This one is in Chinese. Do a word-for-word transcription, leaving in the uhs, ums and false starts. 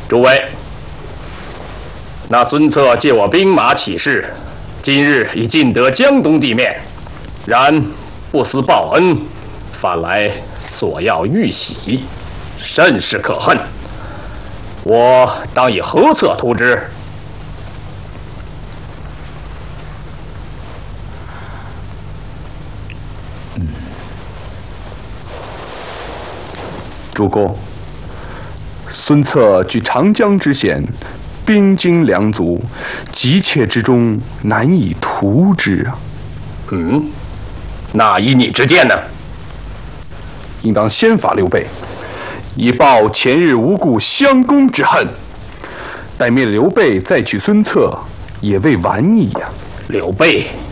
诸位，那孙策借我兵马起事，今日已尽得江东地面，然不思报恩，反来索要玉玺，甚是可恨。我当以何策图之？ 嗯，主公，孙策据长江之险，兵精粮足，急切之中难以图之啊。 嗯，那依你之见呢？ 应当先发刘备，以报前日无故相公之恨。待灭了刘备，再取孙策，也未晚矣呀。 刘备